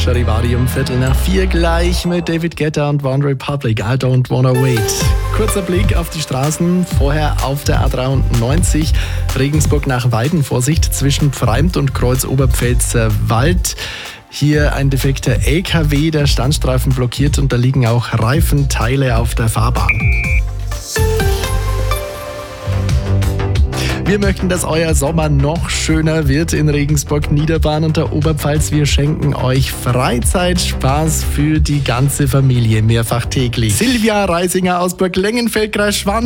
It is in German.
Charivari um 3:15 gleich mit David Guetta und One Republic. I don't wanna wait. Kurzer Blick auf die Straßen. Vorher auf der A93 Regensburg nach Weiden. Vorsicht zwischen Pfreimt und Kreuz Oberpfälzer Wald. Hier ein defekter LKW, der Standstreifen blockiert und da liegen auch Reifenteile auf der Fahrbahn. Wir möchten, dass euer Sommer noch schöner wird in Regensburg, Niederbayern und der Oberpfalz. Wir schenken euch Freizeitspaß für die ganze Familie, mehrfach täglich. Silvia Reisinger aus Burglengenfeld, Kreis Schwand.